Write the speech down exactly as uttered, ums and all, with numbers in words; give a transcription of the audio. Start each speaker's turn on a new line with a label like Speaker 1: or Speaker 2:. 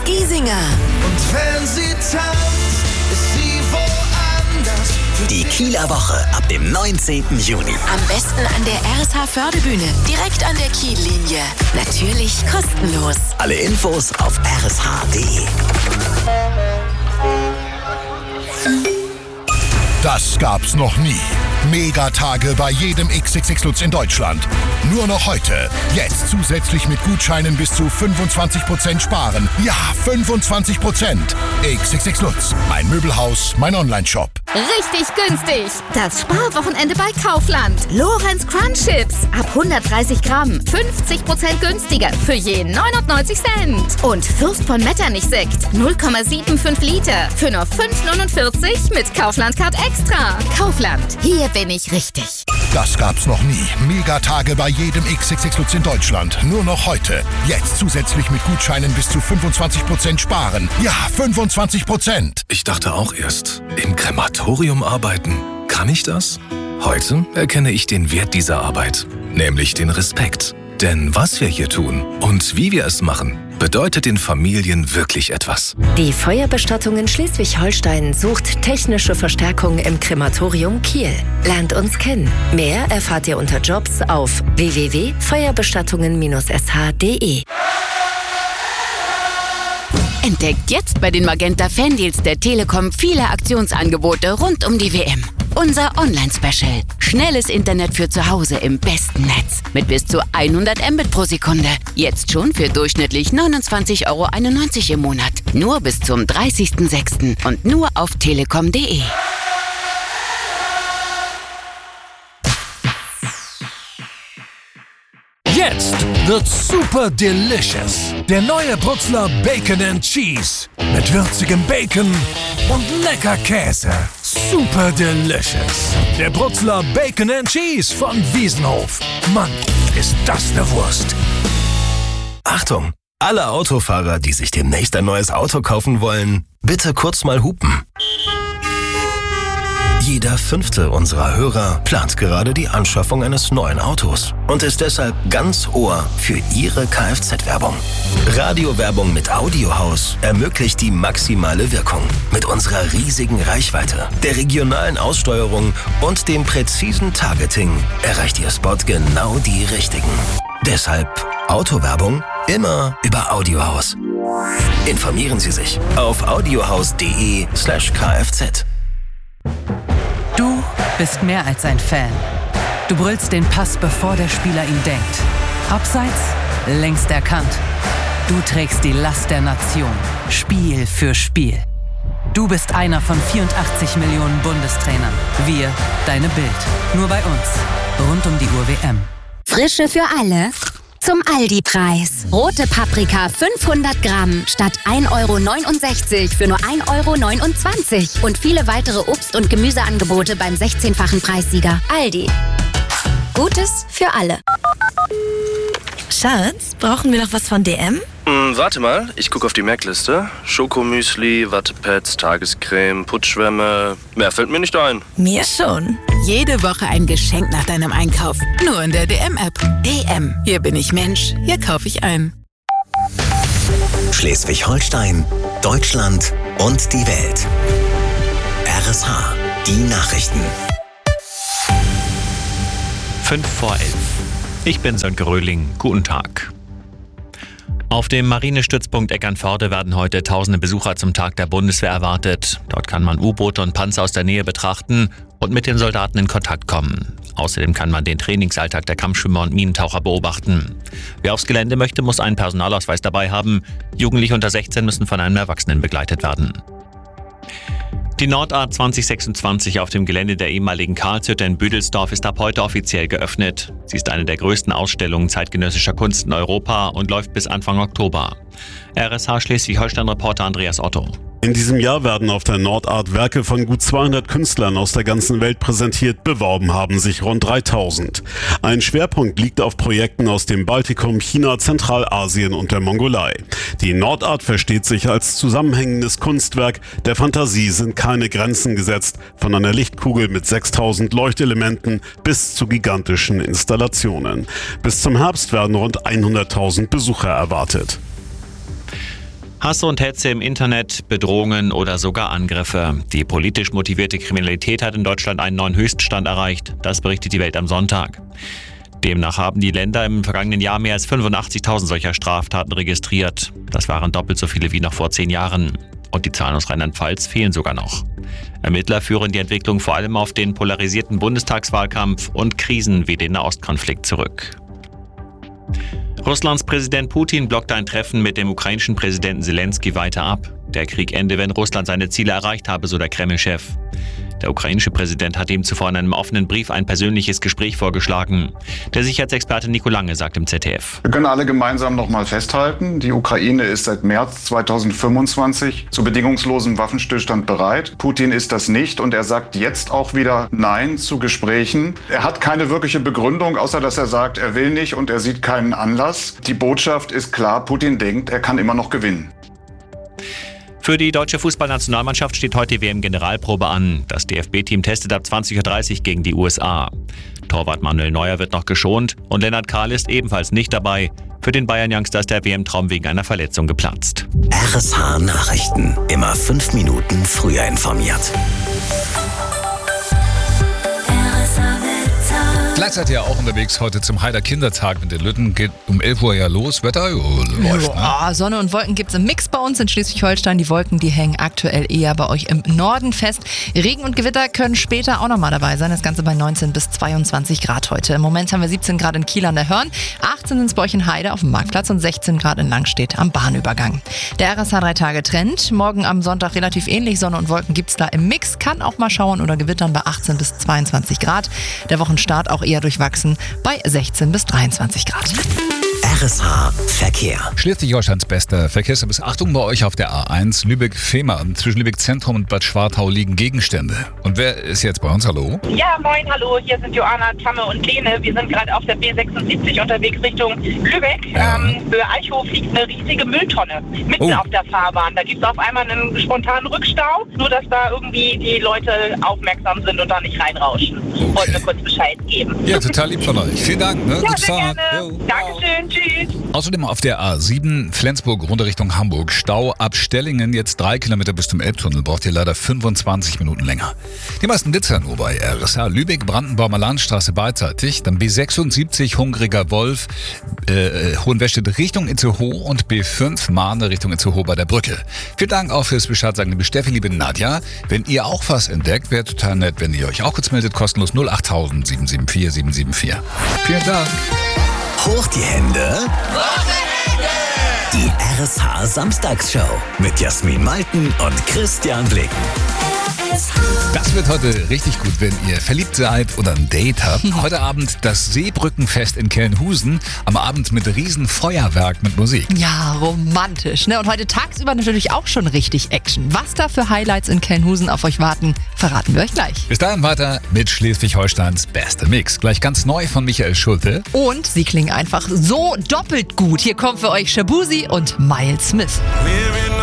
Speaker 1: Giesinger.
Speaker 2: Und wenn sie tanzt, ist sie woanders.
Speaker 3: Die Kieler Woche ab dem neunzehnten Juni.
Speaker 1: Am besten an der R S H-Förderbühne, direkt an der Kiellinie. Natürlich kostenlos.
Speaker 3: Alle Infos auf r s h punkt d e.
Speaker 4: Das gab's noch nie. Megatage bei jedem X X X Lutz in Deutschland. Nur noch heute. Jetzt zusätzlich mit Gutscheinen bis zu fünfundzwanzig Prozent sparen. Ja, fünfundzwanzig Prozent. X X X Lutz. Mein Möbelhaus, mein Onlineshop.
Speaker 5: Richtig günstig. Das Sparwochenende bei Kaufland. Lorenz Crunch Chips. Ab hundertdreißig Gramm. fünfzig Prozent günstiger. Für je neunundneunzig Cent. Und Fürst von Metternich Sekt. null Komma fünfundsiebzig Liter. Für nur fünf neunundvierzig mit Kaufland Card Extra. Kaufland. Hier bin ich richtig.
Speaker 4: Das gab's noch nie. Megatage bei jedem X X X Lutz in Deutschland. Nur noch heute. Jetzt zusätzlich mit Gutscheinen bis zu fünfundzwanzig Prozent sparen. Ja, fünfundzwanzig Prozent.
Speaker 6: Ich dachte auch erst, im Krematorium arbeiten. Kann ich das? Heute erkenne ich den Wert dieser Arbeit, nämlich den Respekt. Denn was wir hier tun und wie wir es machen, bedeutet den Familien wirklich etwas.
Speaker 7: Die Feuerbestattung in Schleswig-Holstein sucht technische Verstärkung im Krematorium Kiel. Lernt uns kennen. Mehr erfahrt ihr unter Jobs auf w w w punkt feuerbestattungen s h punkt d e.
Speaker 8: Entdeckt jetzt bei den Magenta Fandeals der Telekom viele Aktionsangebote rund um die W M. Unser Online-Special. Schnelles Internet für zu Hause im besten Netz. Mit bis zu hundert Mbit pro Sekunde. Jetzt schon für durchschnittlich neunundzwanzig Euro einundneunzig im Monat. Nur bis zum dreißigsten sechsten und nur auf telekom punkt d e.
Speaker 9: Jetzt wird's super delicious. Der neue Brutzler Bacon and Cheese. Mit würzigem Bacon und lecker Käse. Super delicious. Der Brutzler Bacon and Cheese von Wiesenhof. Mann, ist das eine Wurst.
Speaker 6: Achtung! Alle Autofahrer, die sich demnächst ein neues Auto kaufen wollen, bitte kurz mal hupen. Jeder fünfte unserer Hörer plant gerade die Anschaffung eines neuen Autos und ist deshalb ganz Ohr für Ihre Kfz-Werbung. Radiowerbung mit Audiohaus ermöglicht die maximale Wirkung. Mit unserer riesigen Reichweite, der regionalen Aussteuerung und dem präzisen Targeting erreicht Ihr Spot genau die Richtigen. Deshalb Autowerbung immer über Audiohaus. Informieren Sie sich auf audiohaus punkt d e slash kfz.
Speaker 10: Du bist mehr als ein Fan. Du brüllst den Pass, bevor der Spieler ihn denkt. Abseits, längst erkannt. Du trägst die Last der Nation, Spiel für Spiel. Du bist einer von vierundachtzig Millionen Bundestrainern. Wir, deine Bild. Nur bei uns. Rund um die Uhr W M.
Speaker 11: Frische für alle. Zum Aldi-Preis. Rote Paprika fünfhundert Gramm statt ein Euro neunundsechzig für nur ein Euro neunundzwanzig. Und viele weitere Obst- und Gemüseangebote beim sechzehnfachen Preissieger. Aldi. Gutes für alle.
Speaker 12: Schatz, brauchen wir noch was von D M?
Speaker 13: Hm, warte mal, ich gucke auf die Merkliste. Schokomüsli, Wattepads, Tagescreme, Putzschwämme. Mehr fällt mir nicht ein.
Speaker 12: Mir schon.
Speaker 14: Jede Woche ein Geschenk nach deinem Einkauf. Nur in der D M-App. D M. Hier bin ich Mensch. Hier kaufe ich ein.
Speaker 3: Schleswig-Holstein, Deutschland und die Welt. R S H, die Nachrichten.
Speaker 15: Fünf vor elf. Ich bin Sönke Röhling. Guten Tag. Auf dem Marinestützpunkt Eckernförde werden heute tausende Besucher zum Tag der Bundeswehr erwartet. Dort kann man U-Boote und Panzer aus der Nähe betrachten und mit den Soldaten in Kontakt kommen. Außerdem kann man den Trainingsalltag der Kampfschwimmer und Minentaucher beobachten. Wer aufs Gelände möchte, muss einen Personalausweis dabei haben. Jugendliche unter sechzehn müssen von einem Erwachsenen begleitet werden. Die Nordart zwanzig sechsundzwanzig auf dem Gelände der ehemaligen Karlshütte in Büdelsdorf ist ab heute offiziell geöffnet. Sie ist eine der größten Ausstellungen zeitgenössischer Kunst in Europa und läuft bis Anfang Oktober. R S H Schleswig-Holstein-Reporter Andreas Otto.
Speaker 16: In diesem Jahr werden auf der Nordart Werke von gut zweihundert Künstlern aus der ganzen Welt präsentiert. Beworben haben sich rund dreitausend. Ein Schwerpunkt liegt auf Projekten aus dem Baltikum, China, Zentralasien und der Mongolei. Die Nordart versteht sich als zusammenhängendes Kunstwerk. Der Fantasie sind keine Grenzen gesetzt, von einer Lichtkugel mit sechstausend Leuchtelementen bis zu gigantischen Installationen. Bis zum Herbst werden rund hunderttausend Besucher erwartet.
Speaker 15: Hass und Hetze im Internet, Bedrohungen oder sogar Angriffe. Die politisch motivierte Kriminalität hat in Deutschland einen neuen Höchststand erreicht. Das berichtet die Welt am Sonntag. Demnach haben die Länder im vergangenen Jahr mehr als fünfundachtzigtausend solcher Straftaten registriert. Das waren doppelt so viele wie noch vor zehn Jahren. Und die Zahlen aus Rheinland-Pfalz fehlen sogar noch. Ermittler führen die Entwicklung vor allem auf den polarisierten Bundestagswahlkampf und Krisen wie den Nahostkonflikt zurück. Russlands Präsident Putin blockte ein Treffen mit dem ukrainischen Präsidenten Zelensky weiter ab. Der Krieg ende, wenn Russland seine Ziele erreicht habe, so der Kreml-Chef. Der ukrainische Präsident hat ihm zuvor in einem offenen Brief ein persönliches Gespräch vorgeschlagen. Der Sicherheitsexperte Nico Lange sagt im Z D F.
Speaker 17: Wir können alle gemeinsam noch mal festhalten, die Ukraine ist seit März zweitausendfünfundzwanzig zu bedingungslosem Waffenstillstand bereit. Putin ist das nicht und er sagt jetzt auch wieder Nein zu Gesprächen. Er hat keine wirkliche Begründung, außer dass er sagt, er will nicht und er sieht keinen Anlass. Die Botschaft ist klar, Putin denkt, er kann immer noch gewinnen.
Speaker 15: Für die deutsche Fußballnationalmannschaft steht heute die W M-Generalprobe an. Das D F B-Team testet ab zwanzig Uhr dreißig gegen die U S A. Torwart Manuel Neuer wird noch geschont und Lennart Kahl ist ebenfalls nicht dabei. Für den Bayern-Youngster ist der W M-Traum wegen einer Verletzung geplatzt.
Speaker 3: R S H Nachrichten. Immer fünf Minuten früher informiert.
Speaker 18: Gleichzeitig ja auch unterwegs heute zum Heider Kindertag mit den Lütten. Geht um elf Uhr ja los. Wetter jo, läuft, ne?
Speaker 19: Ja, Sonne und Wolken gibt es im Mix bei uns in Schleswig-Holstein. Die Wolken, die hängen aktuell eher bei euch im Norden fest. Regen und Gewitter können später auch nochmal dabei sein. Das Ganze bei neunzehn bis zweiundzwanzig Grad heute. Im Moment haben wir siebzehn Grad in Kiel an der Hörn, achtzehn sind es bei euch in Heide auf dem Marktplatz und sechzehn Grad in Langstedt am Bahnübergang. Der R S H drei Tage Trend. Morgen am Sonntag relativ ähnlich. Sonne und Wolken gibt es da im Mix. Kann auch mal schauern oder gewittern bei achtzehn bis zweiundzwanzig Grad. Der Wochenstart auch eher durchwachsen bei sechzehn bis dreiundzwanzig Grad.
Speaker 3: R S H Verkehr.
Speaker 18: Schleswig-Holsteins bester Verkehrsservice. Achtung bei euch auf der A eins Lübeck-Fehmarn. Zwischen Lübeck-Zentrum und Bad Schwartau liegen Gegenstände. Und wer ist jetzt bei uns? Hallo?
Speaker 20: Ja, moin, hallo. Hier sind Joanna, Tamme und Lene. Wir sind gerade auf der B sechsundsiebzig unterwegs Richtung Lübeck.
Speaker 18: Ja.
Speaker 20: Ähm, für Eichhof liegt eine riesige Mülltonne mitten
Speaker 18: Oh.
Speaker 20: auf der Fahrbahn. Da gibt es auf einmal einen spontanen Rückstau, nur dass da irgendwie die Leute aufmerksam sind und da nicht reinrauschen. Okay. Wollte nur kurz Bescheid geben.
Speaker 18: Ja, total lieb von euch. Vielen Dank. Ne?
Speaker 20: Ja,
Speaker 18: Gute
Speaker 20: sehr
Speaker 18: Fahrt.
Speaker 20: gerne.
Speaker 18: Jo.
Speaker 20: Dankeschön. Tschüss.
Speaker 18: Außerdem auf der A sieben Flensburg runter Richtung Hamburg. Stau ab Stellingen, jetzt drei Kilometer bis zum Elbtunnel. Braucht ihr leider fünfundzwanzig Minuten länger. Die meisten Blitzer nur bei R S H. Lübeck, Brandenburger Landstraße beidseitig. Dann B sechsundsiebzig Hungriger Wolf, äh, Hohenwestedt Richtung Itzehoe und B fünf Mahne Richtung Itzehoe bei der Brücke. Vielen Dank auch fürs Bescheid sagen, liebe Steffi, liebe Nadja. Wenn ihr auch was entdeckt, wäre total nett, wenn ihr euch auch kurz meldet. Kostenlos null acht null sieben sieben vier sieben sieben vier. Vielen Dank.
Speaker 3: Hoch die Hände. Die R S H Samstagsshow mit Jasmin Malten und Christian Blicken.
Speaker 18: Das wird heute richtig gut, wenn ihr verliebt seid oder ein Date habt. Heute Abend das Seebrückenfest in Kelnhusen. Am Abend mit riesen Feuerwerk mit Musik.
Speaker 19: Ja, romantisch. Ne? Und heute tagsüber natürlich auch schon richtig Action. Was da für Highlights in Kelnhusen auf euch warten, verraten wir euch gleich.
Speaker 18: Bis dahin weiter mit Schleswig-Holsteins beste Mix. Gleich ganz neu von Michael Schulte.
Speaker 19: Und sie klingen einfach so doppelt gut. Hier kommt für euch Shabuzi und Miles Smith.